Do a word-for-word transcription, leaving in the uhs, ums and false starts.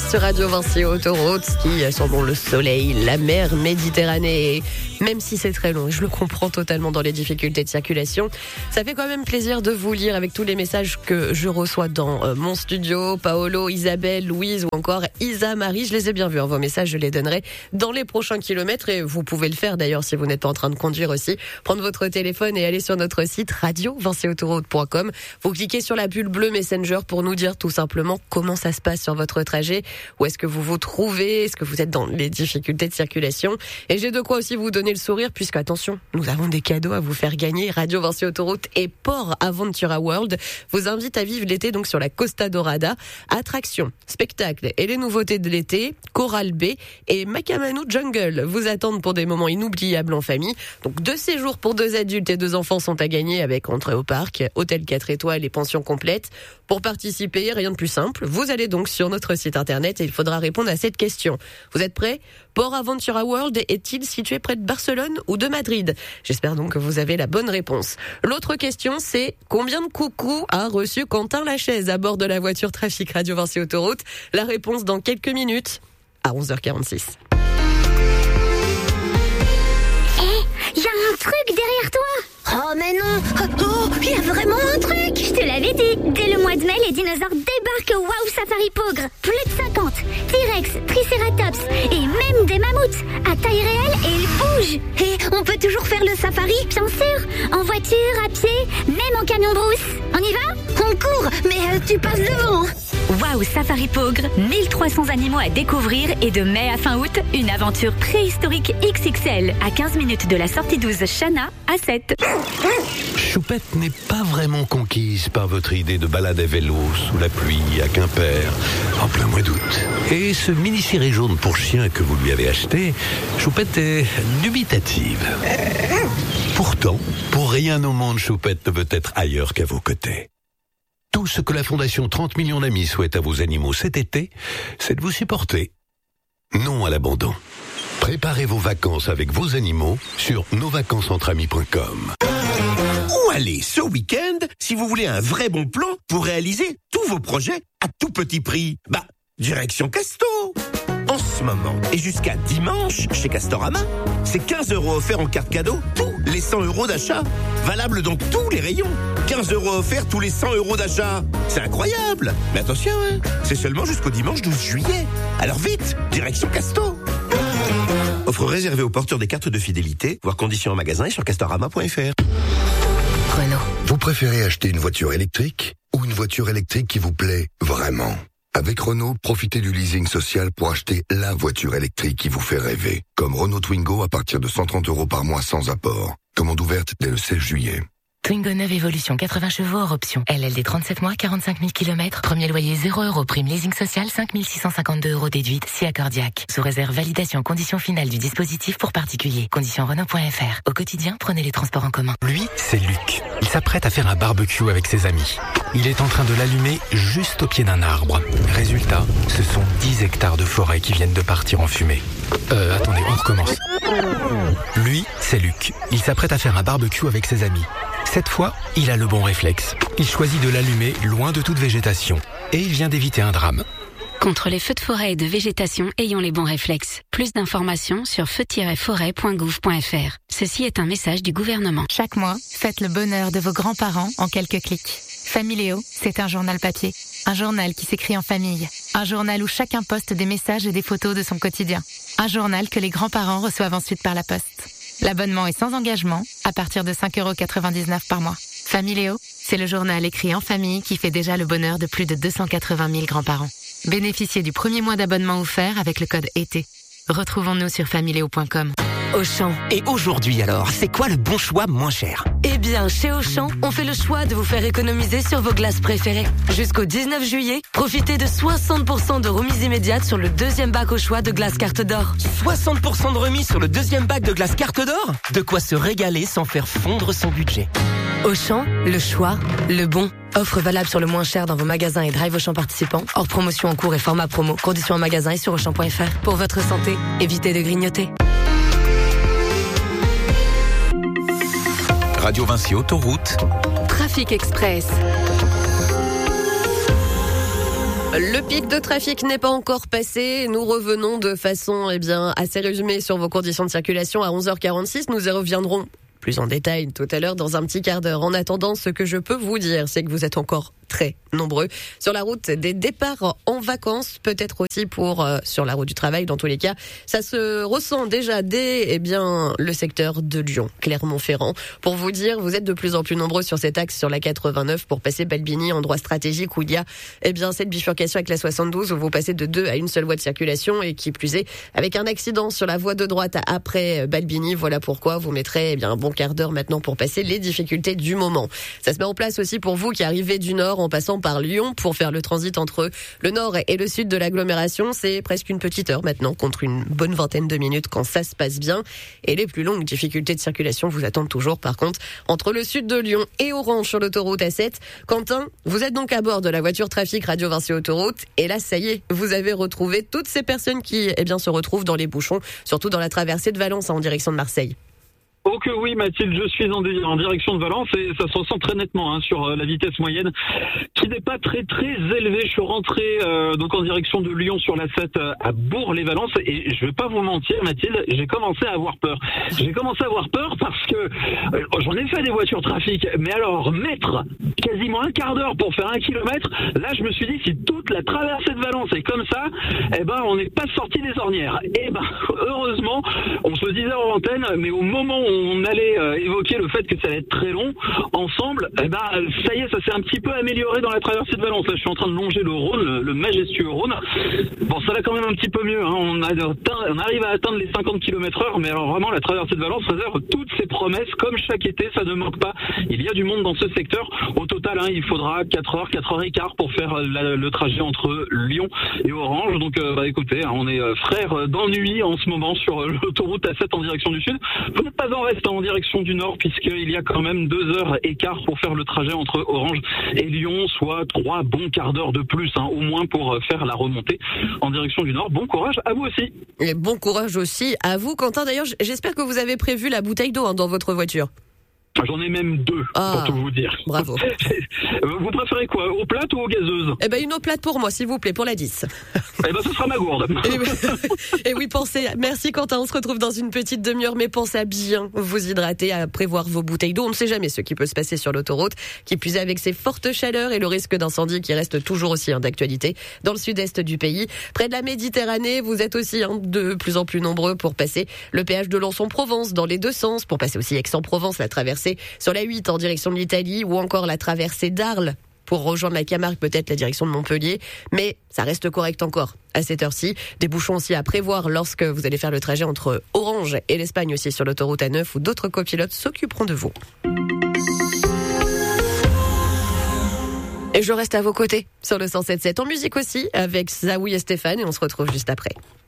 sur Radio Vinci Autoroute qui sont bon le soleil, la mer Méditerranée. Même si c'est très long, je le comprends totalement dans les difficultés de circulation. Ça fait quand même plaisir de vous lire avec tous les messages que je reçois dans euh, mon studio. Paolo, Isabelle, Louise ou encore Isa Marie. Je les ai bien vus, hein, vos messages, je les donnerai dans les prochains kilomètres. Et vous pouvez le faire d'ailleurs si vous n'êtes pas en train de conduire aussi. Prendre votre téléphone et aller sur notre site radio vinci autoroute point com. Vous cliquez sur la bulle bleue Messenger pour nous dire tout simplement comment ça se passe sur votre trajet. Où est-ce que vous vous trouvez? Est-ce que vous êtes dans les difficultés de circulation? Et j'ai de quoi aussi vous donner le sourire puisque, attention, nous avons des cadeaux à vous faire gagner. Radio Vinci Autoroute et Port Aventura World vous invitent à vivre l'été donc sur la Costa Dorada. Attractions, spectacles et les nouveautés de l'été, Coral Bay et Makamanu Jungle vous attendent pour des moments inoubliables en famille. Donc deux séjours pour deux adultes et deux enfants sont à gagner avec entrée au parc, hôtel quatre étoiles et pension complète. Pour participer, rien de plus simple, vous allez donc sur notre site internet et il faudra répondre à cette question. Vous êtes prêts? Port Aventura World est-il situé près de Barcelone ou de Madrid? J'espère donc que vous avez la bonne réponse. L'autre question, c'est combien de coucous a reçu Quentin Lachaise à bord de la voiture Trafic Radio Vinci Autoroute? La réponse dans quelques minutes à onze heures quarante-six. Hé, hey, y a un truc derrière toi! Oh mais non! Oh, il y a vraiment un truc! Je te l'avais dit! Dès le mois de mai, les dinosaures débarquent au Wow Safari Pogre! Plus de cinquante! T-Rex, Triceratops et même des mammouths! À taille réelle et ils bougent! Et on peut toujours faire le safari, bien sûr! En voiture, à pied, même en camion brousse! On y va? On court! Mais euh, tu passes devant! Wow Safari Pogre, mille trois cents animaux à découvrir et de mai à fin août, une aventure préhistorique X X L à quinze minutes de la sortie douze Chana à sept. Choupette n'est pas vraiment conquise par votre idée de balade à vélo sous la pluie à Quimper en plein mois d'août. Et ce mini-ciré jaune pour chien que vous lui avez acheté, Choupette est dubitative. Pourtant, pour rien au monde, Choupette ne veut être ailleurs qu'à vos côtés. Tout ce que la Fondation trente millions d'amis souhaite à vos animaux cet été, c'est de vous supporter. Non à l'abandon. Préparez vos vacances avec vos animaux sur nos vacances entre amis point com. Où aller ce week-end si vous voulez un vrai bon plan pour réaliser tous vos projets à tout petit prix? Bah, direction Casto. En ce moment et jusqu'à dimanche chez Castorama, c'est quinze euros offerts en carte cadeau tous les cent euros d'achat. Valable dans tous les rayons. quinze euros offerts tous les cent euros d'achat. C'est incroyable. Mais attention, hein, c'est seulement jusqu'au dimanche douze juillet. Alors vite, direction Casto. Offre réservée aux porteurs des cartes de fidélité, voire conditions en magasin et sur castorama point f r. Renault. Vous préférez acheter une voiture électrique ou une voiture électrique qui vous plaît vraiment? Avec Renault, profitez du leasing social pour acheter la voiture électrique qui vous fait rêver. Comme Renault Twingo à partir de cent trente euros par mois sans apport. Commande ouverte dès le seize juillet. Twingo neuve Evolution, quatre-vingts chevaux hors option. L L D trente-sept mois, quarante-cinq mille kilomètres. Premier loyer zéro euros. Prime leasing social, cinq mille six cent cinquante-deux euros déduite, si accordiaque. Sous réserve validation condition finale du dispositif pour particulier. Condition Renault point f r. Au quotidien, prenez les transports en commun. Lui, c'est Luc. Il s'apprête à faire un barbecue avec ses amis. Il est en train de l'allumer juste au pied d'un arbre. Résultat, ce sont dix hectares de forêt qui viennent de partir en fumée. Euh, attendez, on recommence. Lui, c'est Luc. Il s'apprête à faire un barbecue avec ses amis. Cette fois, il a le bon réflexe. Il choisit de l'allumer loin de toute végétation. Et il vient d'éviter un drame. Contre les feux de forêt et de végétation, ayons les bons réflexes. Plus d'informations sur feu tiret forêt point gouv point f r. Ceci est un message du gouvernement. Chaque mois, faites le bonheur de vos grands-parents en quelques clics. Familio, c'est un journal papier. Un journal qui s'écrit en famille. Un journal où chacun poste des messages et des photos de son quotidien. Un journal que les grands-parents reçoivent ensuite par la poste. L'abonnement est sans engagement, à partir de cinq euros quatre-vingt-dix-neuf par mois. Familio, c'est le journal écrit en famille qui fait déjà le bonheur de plus de deux cent quatre-vingt mille grands-parents. Bénéficiez du premier mois d'abonnement offert avec le code été. Retrouvons-nous sur familio point com. Auchan. Et aujourd'hui alors, c'est quoi le bon choix moins cher? Eh bien, chez Auchan, on fait le choix de vous faire économiser sur vos glaces préférées. Jusqu'au dix-neuf juillet, profitez de soixante pour cent de remise immédiate sur le deuxième bac au choix de glace carte d'or. soixante pour cent de remise sur le deuxième bac de glace carte d'or? De quoi se régaler sans faire fondre son budget. Auchan, le choix, le bon. Offre valable sur le moins cher dans vos magasins et drive Auchan participants. Hors promotion en cours et format promo. Conditions en magasin et sur auchan point f r. Pour votre santé, évitez de grignoter. Radio Vinci Autoroute. Trafic Express. Le pic de trafic n'est pas encore passé. Nous revenons de façon eh bien, assez résumée sur vos conditions de circulation à onze heures quarante-six. Nous y reviendrons plus en détail tout à l'heure dans un petit quart d'heure. En attendant, ce que je peux vous dire, c'est que vous êtes encore très nombreux sur la route des départs en vacances, peut-être aussi pour euh, sur la route du travail. Dans tous les cas, ça se ressent déjà dès eh bien le secteur de Lyon, Clermont-Ferrand. Pour vous dire, vous êtes de plus en plus nombreux sur cet axe sur la quatre-vingt-neuf pour passer Balbini, endroit stratégique où il y a eh bien cette bifurcation avec la soixante-douze où vous passez de deux à une seule voie de circulation et qui plus est avec un accident sur la voie de droite après Balbini. Voilà pourquoi vous mettrez eh bien un bon quart d'heure maintenant pour passer les difficultés du moment. Ça se met en place aussi pour vous qui arrivez du nord en passant par Lyon pour faire le transit entre le nord et le sud de l'agglomération. C'est presque une petite heure maintenant contre une bonne vingtaine de minutes quand ça se passe bien. Et les plus longues difficultés de circulation vous attendent toujours par contre entre le sud de Lyon et Orange sur l'autoroute A sept. Quentin, vous êtes donc à bord de la voiture trafic Radio Vinci Autoroute et là ça y est, vous avez retrouvé toutes ces personnes qui eh bien, se retrouvent dans les bouchons, surtout dans la traversée de Valence en direction de Marseille. Oh que oui Mathilde, je suis en, en direction de Valence et ça se ressent très nettement hein, sur euh, la vitesse moyenne qui n'est pas très très élevée. Je suis rentré euh, donc en direction de Lyon sur la sept euh, à Bourg-les-Valences et je vais pas vous mentir Mathilde, j'ai commencé à avoir peur. J'ai commencé à avoir peur parce que euh, j'en ai fait des voitures trafic, mais alors mettre quasiment un quart d'heure pour faire un kilomètre, là je me suis dit si toute la traversée de Valence est comme ça, eh ben on n'est pas sorti des ornières. Et ben heureusement, on se le disait en antenne, mais au moment où on allait euh, évoquer le fait que ça allait être très long ensemble, eh ben ça y est, ça s'est un petit peu amélioré dans la traversée de Valence. Là, je suis en train de longer le Rhône, le, le majestueux Rhône. Bon, ça va quand même un petit peu mieux. Hein. On, a atteint, on arrive à atteindre les cinquante kilomètres heure, mais alors vraiment, la traversée de Valence réserve toutes ses promesses. Comme chaque été, ça ne manque pas. Il y a du monde dans ce secteur. Au total, hein, il faudra quatre heures, quatre heures et quart pour faire la, le trajet entre Lyon et Orange. Donc, euh, bah écoutez, hein, on est euh, frères d'ennui en ce moment sur euh, l'autoroute A sept en direction du sud. Vous n'êtes pas en reste en direction du nord puisqu'il y a quand même deux heures et quart pour faire le trajet entre Orange et Lyon, soit trois bons quarts d'heure de plus, hein, au moins pour faire la remontée en direction du nord. Bon courage à vous aussi. Et bon courage aussi à vous, Quentin. D'ailleurs, j'espère que vous avez prévu la bouteille d'eau hein, dans votre voiture. J'en ai même deux, ah, pour tout vous dire. Bravo. Vous préférez quoi, eau plate ou eau gazeuse? Eh ben une eau plate pour moi, s'il vous plaît, pour la dix. Eh ben ce sera ma gourde. Et oui, pensez, merci Quentin, on se retrouve dans une petite demi-heure, mais pensez à bien vous hydrater, à prévoir vos bouteilles d'eau. On ne sait jamais ce qui peut se passer sur l'autoroute, qui plus est avec ces fortes chaleurs et le risque d'incendie qui reste toujours aussi hein, d'actualité dans le sud-est du pays. Près de la Méditerranée, vous êtes aussi hein, de plus en plus nombreux pour passer le péage de Lançon-Provence dans les deux sens, pour passer aussi Aix-en-Provence, la traversée sur la huit en direction de l'Italie ou encore la traversée d'Arles pour rejoindre la Camargue, peut-être la direction de Montpellier. Mais ça reste correct encore à cette heure-ci. Des bouchons aussi à prévoir lorsque vous allez faire le trajet entre Orange et l'Espagne aussi sur l'autoroute A neuf où d'autres copilotes s'occuperont de vous. Et je reste à vos côtés sur le cent sept virgule sept en musique aussi avec Zawi et Stéphane et on se retrouve juste après.